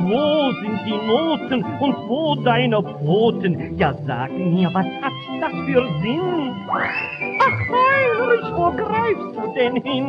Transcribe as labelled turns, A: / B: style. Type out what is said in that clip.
A: wo sind die Noten und wo deine Pfoten? Ja, sag mir, was hat das für Sinn? Ach, Heinrich, wo greifst du denn hin?